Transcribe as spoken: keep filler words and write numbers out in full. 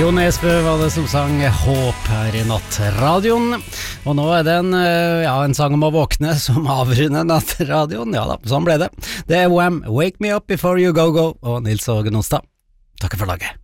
Jon Esbø var det som sang Håp her i nattradioen. Og nå er det en, ja, en sang om å våkne som avrunder nattradioen. Ja da, sånn ble det. Det er Wham! Wake Me Up Before You Go Go og Nils Åge Nostad. Takk for laget.